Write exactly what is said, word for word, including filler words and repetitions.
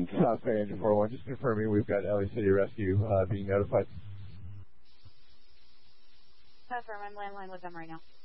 South Bay Engine four one, just confirming we've got L A City Rescue uh, being notified. Confirm, I'm landline with them right now.